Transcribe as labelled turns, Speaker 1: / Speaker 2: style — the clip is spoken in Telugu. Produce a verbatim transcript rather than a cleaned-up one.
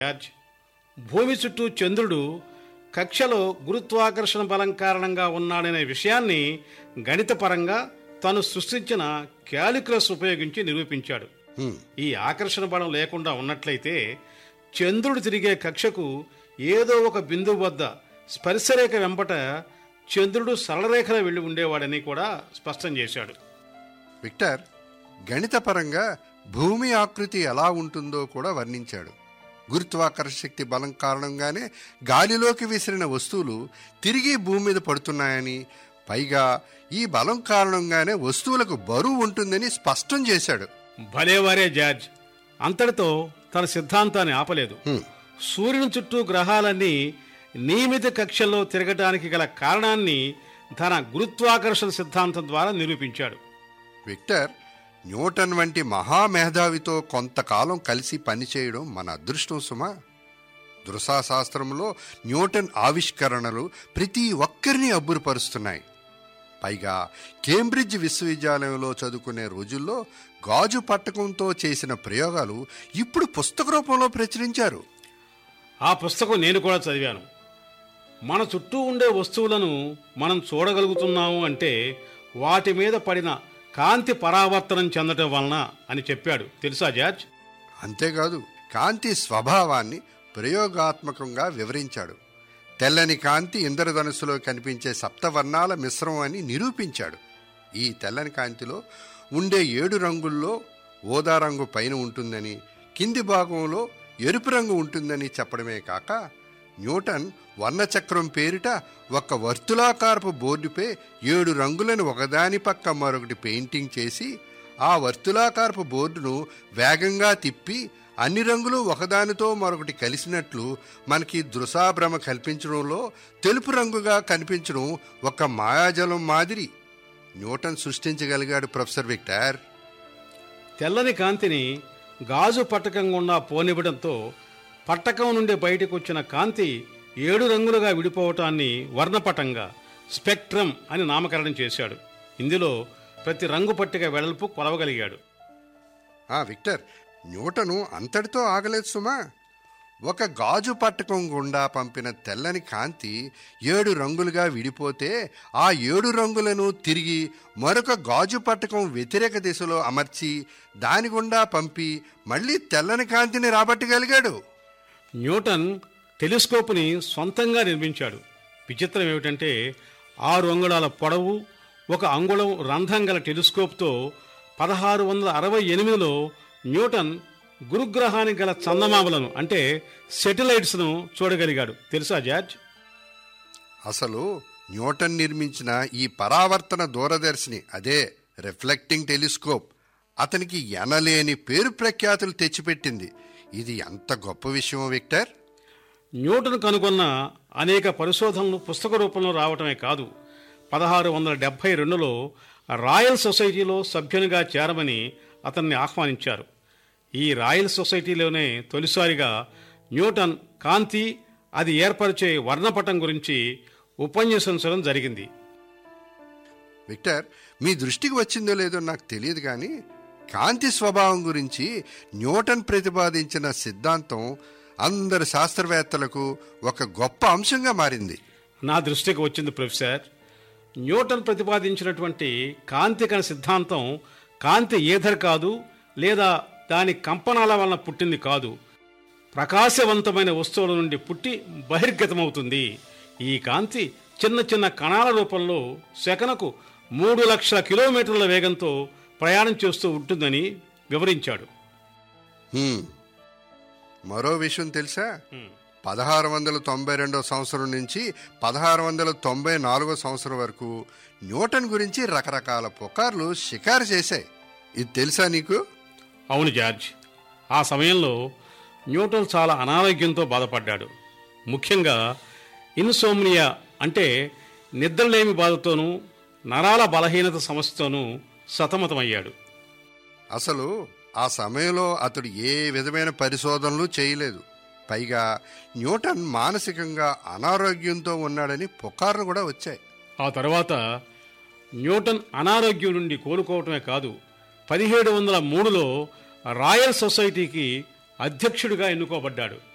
Speaker 1: జార్జ్, భూమి చుట్టూ చంద్రుడు కక్షలో గురుత్వాకర్షణ బలం కారణంగా ఉన్నాడనే విషయాన్ని గణితపరంగా తను సృష్టించిన క్యాలిక్యులస్ ఉపయోగించి నిరూపించాడు. ఈ ఆకర్షణ బలం లేకుండా ఉన్నట్లయితే చంద్రుడు తిరిగే కక్షకు ఏదో ఒక బిందువు వద్ద స్పర్శరేఖ వెంబట చంద్రుడు సరళరేఖలో వెళ్ళి ఉండేవాడని కూడా స్పష్టం చేశాడు.
Speaker 2: విక్టర్, గణితపరంగా భూమి ఆకృతి ఎలా ఉంటుందో కూడా వర్ణించాడు. గురుత్వాకర్షణ శక్తి బలం కారణంగానే గాలిలోకి విసిరిన వస్తువులు తిరిగి భూమి మీద పడుతున్నాయని, పైగా ఈ బలం కారణంగానే వస్తువులకు బరువు ఉంటుందని స్పష్టం చేశాడు.
Speaker 1: భలేవారే జార్జ్, అంతటితో తన సిద్ధాంతాన్ని ఆపలేదు. సూర్యుని చుట్టూ గ్రహాలన్నీ నియమిత కక్షల్లో తిరగటానికి గల కారణాన్ని తన గురుత్వాకర్షణ సిద్ధాంతం ద్వారా నిరూపించాడు.
Speaker 2: విక్టర్, న్యూటన్ వంటి మహామేధావితో కొంతకాలం కలిసి పనిచేయడం మన అదృష్టం సుమా. దృశాశాస్త్రంలో న్యూటన్ ఆవిష్కరణలు ప్రతి ఒక్కరిని అబ్బురపరుస్తున్నాయి. పైగా కేంబ్రిడ్జ్ విశ్వవిద్యాలయంలో చదువుకునే రోజుల్లో గాజు పట్టకంతో చేసిన ప్రయోగాలు ఇప్పుడు పుస్తక రూపంలో ప్రచురించారు.
Speaker 1: ఆ పుస్తకం నేను కూడా చదివాను. మన చుట్టూ ఉండే వస్తువులను మనం చూడగలుగుతున్నాము అంటే వాటి మీద పడిన కాంతి పరావర్తనం చెందటం వలన అని చెప్పాడు. తెలుసా జార్జ్?
Speaker 2: అంతేకాదు, కాంతి స్వభావాన్ని ప్రయోగాత్మకంగా వివరించాడు. తెల్లని కాంతి ఇంద్రధనుస్సులో కనిపించే సప్తవర్ణాల మిశ్రమం అని నిరూపించాడు. ఈ తెల్లని కాంతిలో ఉండే ఏడు రంగుల్లో ఊదా రంగు పైన ఉంటుందని, కింది భాగంలో ఎరుపు రంగు ఉంటుందని చెప్పడమే కాక, న్యూటన్ వర్ణచక్రం పేరిట ఒక వర్తులాకారపు బోర్డుపై ఏడు రంగులను ఒకదాని పక్క మరొకటి పెయింటింగ్ చేసి ఆ వర్తులాకారపు బోర్డును వేగంగా తిప్పి అన్ని రంగులు ఒకదానితో మరొకటి కలిసినట్లు మనకి దృశాభ్రమ కల్పించడంలో తెలుపు రంగుగా కనిపించడం ఒక మాయాజలం మాదిరి న్యూటన్ సృష్టించగలిగాడు. ప్రొఫెసర్ విక్టర్,
Speaker 1: తెల్లని కాంతిని గాజు పట్టకం గుండా పోనివ్వడంతో పట్టకం నుండి బయటకు వచ్చిన కాంతి ఏడు రంగులుగా విడిపోవటాన్ని వర్ణపటంగా, స్పెక్ట్రమ్ అని నామకరణం చేశాడు. ఇందులో ప్రతి రంగు పట్టిక వెడల్పు కొలవగలిగాడు.
Speaker 2: విక్టర్, న్యూటను అంతటితో ఆగలేదు సుమా. ఒక గాజు పట్టకం గుండా పంపిన తెల్లని కాంతి ఏడు రంగులుగా విడిపోతే ఆ ఏడు రంగులను తిరిగి మరొక గాజు పట్టకం వ్యతిరేక దిశలో అమర్చి దాని గుండా పంపి మళ్ళీ తెల్లని కాంతిని రాబట్టగలిగాడు.
Speaker 1: న్యూటన్ టెలిస్కోప్ని సొంతంగా నిర్మించాడు. విచిత్రం ఏమిటంటే ఆరు అంగుళాల పొడవు, ఒక అంగుళం రంధ్రం గల టెలిస్కోప్తో పదహారు వందల అరవై ఎనిమిదిలో న్యూటన్ గురుగ్రహానికి గల చందమామలను అంటే సెటిలైట్స్ను చూడగలిగాడు. తెలుసా జార్జ్?
Speaker 2: అసలు న్యూటన్ నిర్మించిన ఈ పరావర్తన దూరదర్శిని, అదే రిఫ్లెక్టింగ్ టెలిస్కోప్, అతనికి ఎనలేని పేరు ప్రఖ్యాతులు తెచ్చిపెట్టింది. ఇది ఎంత గొప్ప విషయం విక్టర్.
Speaker 1: న్యూటన్ కనుగొన్న అనేక పరిశోధనలు పుస్తక రూపంలో రావటమే కాదు, పదహారు వందల డెబ్భై రెండులో రాయల్ సొసైటీలో సభ్యునిగా చేరమని అతన్ని ఆహ్వానించారు. ఈ రాయల్ సొసైటీలోనే తొలిసారిగా న్యూటన్ కాంతి, అది ఏర్పరిచే వర్ణపటం గురించి ఉపన్యసించడం జరిగింది.
Speaker 2: విక్టర్, మీ దృష్టికి వచ్చిందో లేదో నాకు తెలియదు, కానీ కాంతి స్వభావం గురించి న్యూటన్ ప్రతిపాదించిన సిద్ధాంతం అందరు శాస్త్రవేత్తలకు ఒక గొప్ప అంశంగా మారింది.
Speaker 1: నా దృష్టికి వచ్చింది ప్రొఫెసర్. న్యూటన్ ప్రతిపాదించినటువంటి కాంతి కణ సిద్ధాంతం కాంతి ఏథర్ కాదు, లేదా దాని కంపనాల వలన పుట్టింది కాదు, ప్రకాశవంతమైన వస్తువుల నుండి పుట్టి బహిర్గతమవుతుంది. ఈ కాంతి చిన్న చిన్న కణాల రూపంలో సెకనుకు మూడు లక్షల కిలోమీటర్ల వేగంతో ప్రయాణం చేస్తూ ఉంటుందని వివరించాడు.
Speaker 2: మరో విషయం తెలుసా? పదహారు వందల తొంభై రెండో సంవత్సరం నుంచి పదహారు వందల తొంభై నాలుగో సంవత్సరం వరకు న్యూటన్ గురించి రకరకాల పుకార్లు షికారు చేశాయి. ఇది తెలుసా నీకు?
Speaker 1: అవును జార్జ్, ఆ సమయంలో న్యూటన్ చాలా అనారోగ్యంతో బాధపడ్డాడు. ముఖ్యంగా ఇన్సోమ్నియా అంటే నిద్రలేమి బాధతోనూ నరాల బలహీనత సమస్యతోనూ సతమతమయ్యాడు.
Speaker 2: అసలు ఆ సమయంలో అతడు ఏ విధమైన పరిశోధనలు చేయలేదు. పైగా న్యూటన్ మానసికంగా అనారోగ్యంతో ఉన్నాడని పుకార్లు కూడా వచ్చాయి.
Speaker 1: ఆ తర్వాత న్యూటన్ అనారోగ్యం నుండి కోలుకోవటమే కాదు, పదిహేడు వందల మూడులో రాయల్ సొసైటీకి అధ్యక్షుడిగా ఎన్నుకోబడ్డాడు.